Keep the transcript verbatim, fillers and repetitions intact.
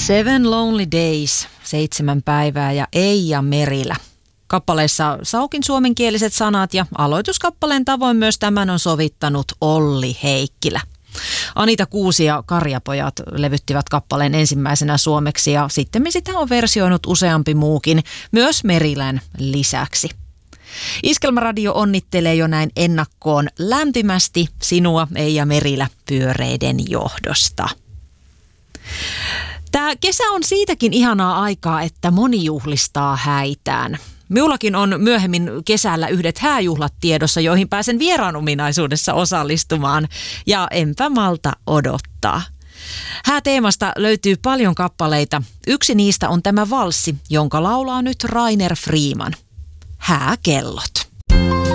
Seven Lonely Days, seitsemän päivää ja Eija Merilä. Kappaleessa Saukin suomenkieliset sanat ja aloituskappaleen tavoin myös tämän on sovittanut Olli Heikkilä. Anita Kuusi ja Karjapojat levyttivät kappaleen ensimmäisenä suomeksi ja sitten sitä on versioinut useampi muukin, myös Merilän lisäksi. Iskelmäradio onnittelee jo näin ennakkoon lämpimästi sinua, Eija Merilä, pyöreiden johdosta. Tämä kesä on siitäkin ihanaa aikaa, että moni juhlistaa häitään. Minullakin on myöhemmin kesällä yhdet hääjuhlat tiedossa, joihin pääsen vieraan ominaisuudessa osallistumaan, ja enpä malta odottaa. Hääteemasta löytyy paljon kappaleita. Yksi niistä on tämä valssi, jonka laulaa nyt Rainer Freeman. Hääkellot.